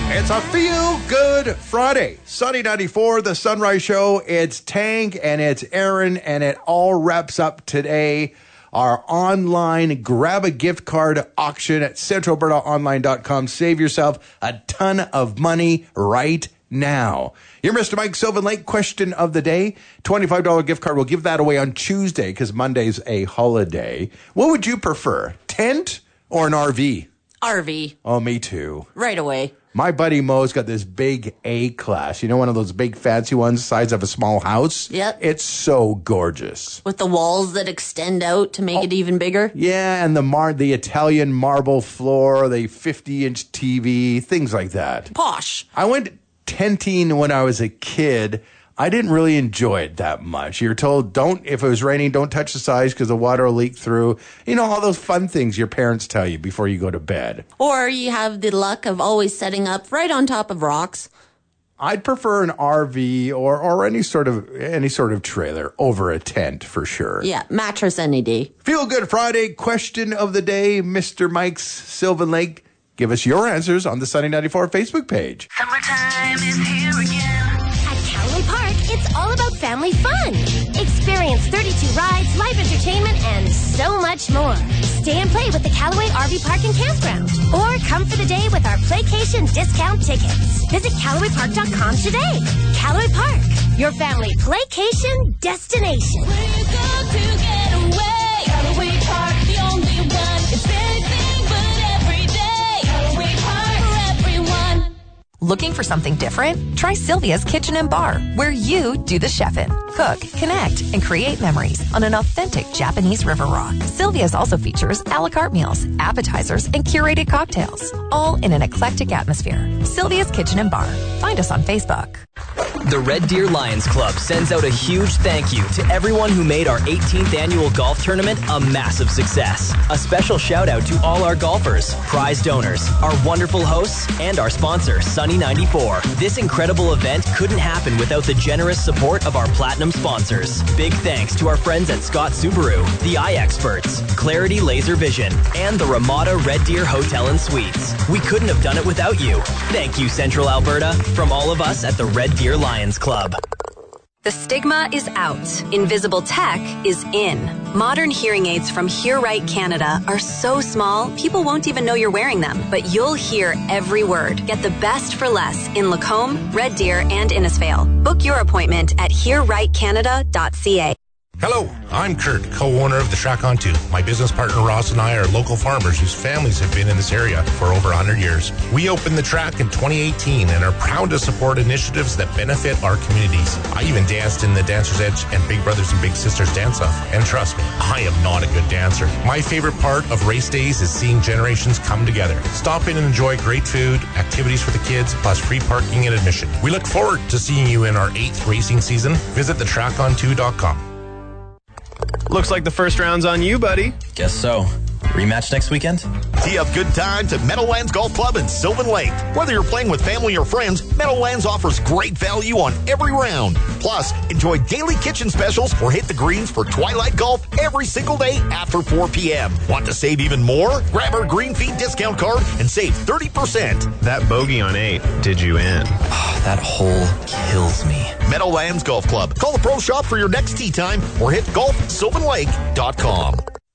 It's a feel-good Friday. Sunny 94, the Sunrise Show. It's Tank and it's Aaron, and it all wraps up today. Our online grab a gift card auction at centralalbertaonline.com. Save yourself a ton of money right now. You're Mr. Mike Sylvan Lake. Question of the day. $25 gift card. We'll give that away on Tuesday because Monday's a holiday. What would you prefer? Tent or an RV? RV. Oh, me too. Right away. My buddy Mo's got this big A-class. You know, one of those big fancy ones, size of a small house? Yep. It's so gorgeous. With the walls that extend out to make it even bigger? Yeah, and the Italian marble floor, the 50-inch TV, things like that. Posh. I went tenting when I was a kid. I didn't really enjoy it that much. You're told, if it was raining, don't touch the sides because the water will leak through. You know, all those fun things your parents tell you before you go to bed. Or you have the luck of always setting up right on top of rocks. I'd prefer an RV or any sort of trailer over a tent for sure. Yeah, mattress any day. Feel Good Friday question of the day, Mr. Mike's Sylvan Lake. Give us your answers on the Sunny 94 Facebook page. Summertime is here again. At Callaway Park, it's all about family fun. Experience 32 rides, live entertainment, and so much more. Stay and play with the Callaway RV Park and Campground. Or come for the day with our Playcation discount tickets. Visit CallawayPark.com today. Callaway Park, your family Playcation destination. Where you go to get away? Callaway Park, the only one. It's anything but every day. Callaway Park for everyone. Looking for something different? Try Sylvia's Kitchen and Bar, where you do the chefing. Cook, connect, and create memories on an authentic Japanese river rock. Sylvia's also features a la carte meals, appetizers, and curated cocktails, all in an eclectic atmosphere. Sylvia's Kitchen and Bar. Find us on Facebook. The Red Deer Lions Club sends out a huge thank you to everyone who made our 18th annual golf tournament a massive success. A special shout out to all our golfers, prize donors, our wonderful hosts, and our sponsor, Sunny 94. This incredible event couldn't happen without the generous support of our platinum sponsors. Big thanks to our friends at Scott Subaru, the Eye Experts, Clarity Laser Vision, and the Ramada Red Deer Hotel and Suites. We couldn't have done it without you. Thank you, Central Alberta, from all of us at the Red Deer Lions Club. The stigma is out. Invisible tech is in. Modern hearing aids from Hear Right Canada are so small, people won't even know you're wearing them. But you'll hear every word. Get the best for less in Lacombe, Red Deer, and Innisfail. Book your appointment at hearrightcanada.ca. Hello, I'm Kurt, co-owner of the Shack on 2. My business partner Ross and I are local farmers whose families have been in this area for over 100 years. We opened the track in 2018 and are proud to support initiatives that benefit our communities. I even danced in the Dancer's Edge and Big Brothers and Big Sisters dance-off. And trust me, I am not a good dancer. My favorite part of race days is seeing generations come together. Stop in and enjoy great food, activities for the kids, plus free parking and admission. We look forward to seeing you in our 8th racing season. Visit thetrackonto.com. Looks like the first round's on you, buddy. Guess so. Rematch next weekend? Tee up good times at Meadowlands Golf Club in Sylvan Lake. Whether you're playing with family or friends, Meadowlands offers great value on every round. Plus, enjoy daily kitchen specials or hit the greens for twilight golf every single day after 4 p.m. Want to save even more? Grab our Green Feed discount card and save 30%. That bogey on 8 did you in. That hole kills me. Meadowlands Golf Club. Call the pro shop for your next tee time or hit golfsylvanlake.com.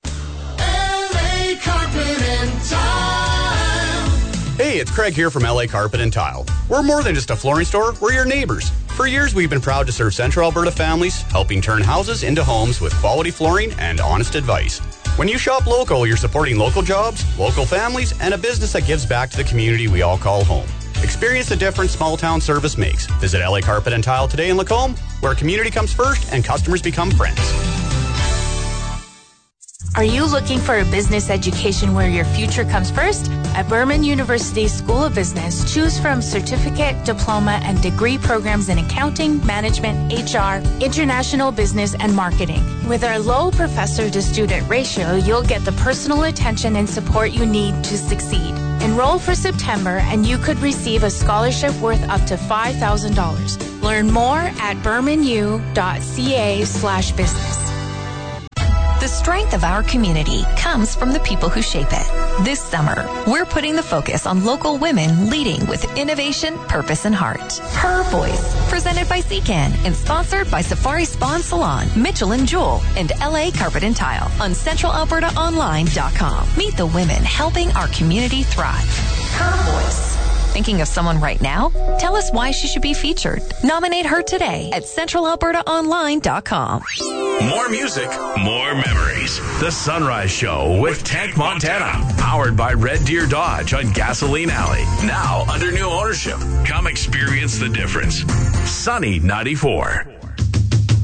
Carpet and Tile. Hey, it's Craig here from LA Carpet and Tile. We're more than just a flooring store, we're your neighbors. For years, we've been proud to serve Central Alberta families, helping turn houses into homes with quality flooring and honest advice. When you shop local, you're supporting local jobs, local families, and a business that gives back to the community we all call home. Experience the difference small town service makes. Visit LA Carpet and Tile today in Lacombe, where community comes first and customers become friends. Are you looking for a business education where your future comes first? At Burman University School of Business, choose from certificate, diploma, and degree programs in accounting, management, HR, international business, and marketing. With our low professor-to-student ratio, you'll get the personal attention and support you need to succeed. Enroll for September, and you could receive a scholarship worth up to $5,000. Learn more at burmanu.ca/business. The The strength of our community comes from the people who shape it. This summer, we're putting the focus on local women leading with innovation, purpose, and heart. Her Voice, presented by Secan and sponsored by Safari Spa and Salon, Mitchell & Jewel, and LA Carpet and Tile on CentralAlbertaOnline.com. Meet the women helping our community thrive. Her Voice. Thinking of someone right now? Tell us why she should be featured. Nominate her today at CentralAlbertaOnline.com. More music, more memories. The Sunrise Show with Tank Montana. Powered by Red Deer Dodge on Gasoline Alley. Now under new ownership. Come experience the difference. Sunny 94.